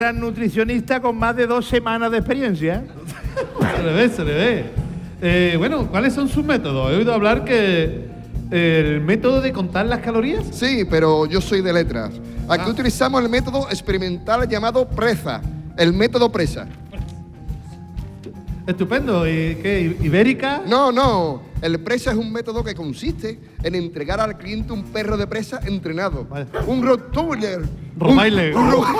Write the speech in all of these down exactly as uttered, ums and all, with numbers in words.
Gran nutricionista con más de dos semanas de experiencia. Se le ve, se le ve. Eh, bueno, ¿cuáles son sus métodos? He oído hablar que el método de contar las calorías. Sí, pero yo soy de letras. Aquí Ah. utilizamos el método experimental llamado PRESA, el método PRESA. Estupendo. ¿Y qué? ¿Ibérica? No, no, el PRESA es un método que consiste en entregar al cliente un perro de presa entrenado. Vale. Un Rottweiler. Rottweiler. Un, un, ro-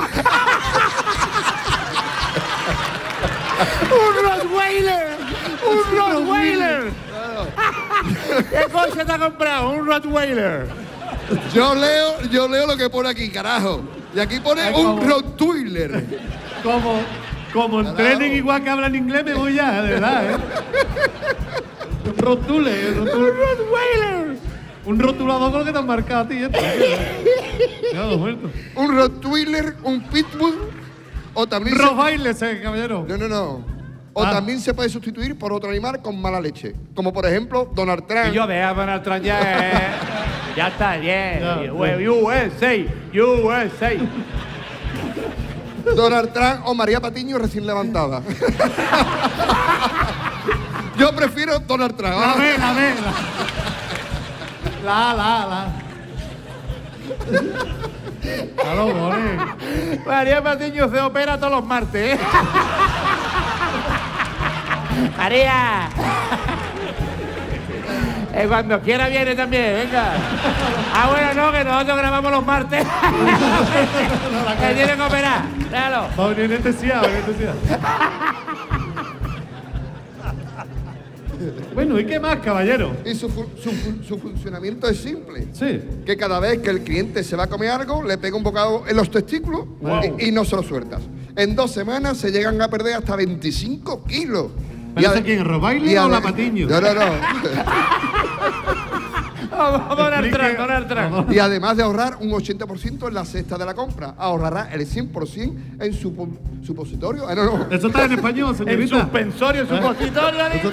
¡Un Rottweiler! ¡Un Rottweiler! ¿Qué cosa te ha comprado? ¡Un Rottweiler! yo leo, yo leo lo que pone aquí, carajo. Y aquí pone Ay, un ¿cómo? Rottweiler. Como, como entrenen igual que hablan inglés, me voy ya, de verdad, ¿eh? Un rotule, un rotule. ¡Un Rottweiler! Un rotulador con lo que te han marcado a ti, esto. Claro, muerto. Un Rottweiler, un Pitbull. O también se- Rottweiler, ese caballero. No, no, no. O Ah. también se puede sustituir por otro animal con mala leche. Como por ejemplo Donald Trump. Y yo vea a Donald Trump ya. eh. Ya está, bien. Ya, U S A, U S A. Donald Trump o María Patiño recién levantada. Yo prefiero Donald Trump. La B, la B, la. La, la, la. Claro, joder. María Patiño se opera todos los martes, ¿eh? María. Eh, cuando quiera viene también, venga. Ah, bueno, no, que nosotros grabamos los martes. Que tiene que operar, claro. Va a venir anestesiado, anestesiado. Bueno, ¿y qué más, caballero? Y su, fu- su fu- su funcionamiento es simple. Sí. Que cada vez que el cliente se va a comer algo, le pega un bocado en los testículos Wow. y, y no se lo sueltas. En dos semanas se llegan a perder hasta veinticinco kilos. ¿Pero ade- ese quién, Rottweiler y o ade- la Patiño? No, no, no. Donald Explique- Trump, Donald Trump. Y además de ahorrar un ochenta por ciento en la cesta de la compra, ahorrará el cien por ciento en su pu- supositorio. Ah, no, no. Eso está en español, En señorita. suspensorio, supositorio. ¿eh?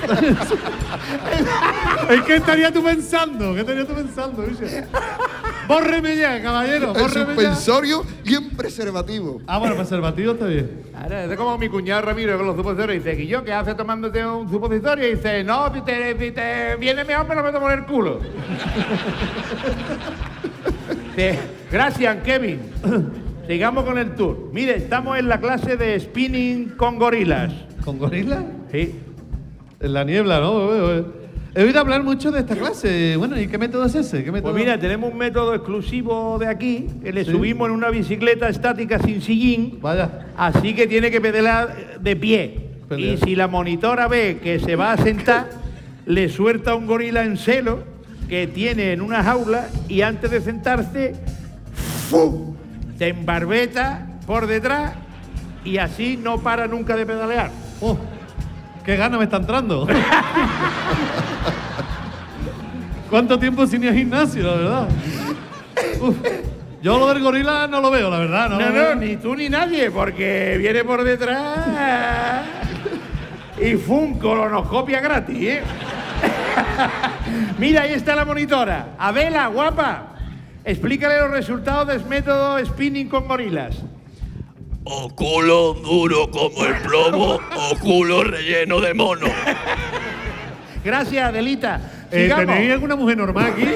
¿En qué estarías tú pensando? ¿Qué estarías tú pensando, Luis? Bórreme ya, caballero, En bórreme ya. suspensorio y en preservativo. Ah, bueno, preservativo está bien. Claro, es como mi cuñado Ramiro con los supositorios. Dice, ¿y yo qué hace tomándote un supositorio? Y dice, no, si te, si te viene mejor me lo meto por el culo. Dice, gracias, Kevin. Sigamos con el tour. Mire, estamos en la clase de spinning con gorilas. ¿Con gorila? Sí. En la niebla, ¿no? He oído hablar mucho de esta clase. Bueno, ¿y qué método es ese? ¿Qué método? Pues mira, tenemos un método exclusivo de aquí, que le Sí. subimos en una bicicleta estática sin sillín. Vaya. Así que tiene que pedalar de pie. Pelea. Y si la monitora ve que se va a sentar, le suelta un gorila en celo que tiene en una jaula y antes de sentarse, ¡fu! Se embarbeta por detrás y así no para nunca de pedalear. Oh, qué gana me está entrando. ¿Cuánto tiempo sin ir al gimnasio, la verdad? Uf. Yo lo del gorila no lo veo, la verdad. No, No, lo no, veo. ni tú ni nadie, porque viene por detrás y ¡fum! Colonoscopia gratis, ¿eh? Mira, ahí está la monitora. Adela, guapa, explícale los resultados del método spinning con gorilas. O culo duro como el plomo, o culo relleno de mono. Gracias, Adelita. Eh, Sigamos. ¿Tenéis alguna mujer normal aquí?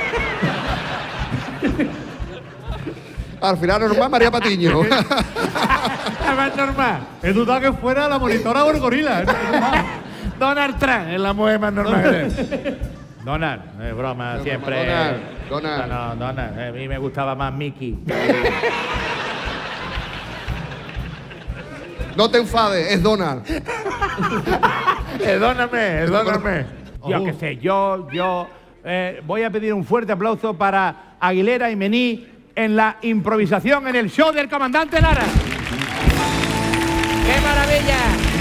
Al final normal María Patiño. La más normal. He dudado que fuera la monitora o el gorila. ¿eh? Donald Trump es la mujer más normal que tenemos. Donald, no es broma, siempre. Donald, Donald. No, no, Donald. A mí me gustaba más Mickey. No te enfades, es Donald. Perdóname, perdóname. Yo Oh. qué sé, yo, yo eh, voy a pedir un fuerte aplauso para Aguilera y Mení en la improvisación en el show del comandante Lara. ¡Qué maravilla!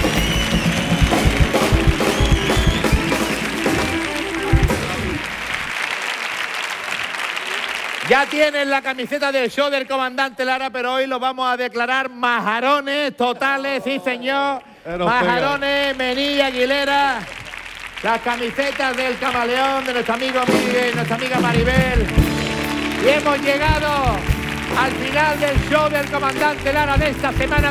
Ya tienen la camiseta del show del comandante Lara, pero hoy lo vamos a declarar majarones totales, sí señor. Pero Majarones, Mení, Aguilera. Las camisetas del camaleón de nuestro amigo Miguel, nuestra amiga Maribel. Y hemos llegado al final del show del comandante Lara de esta semana.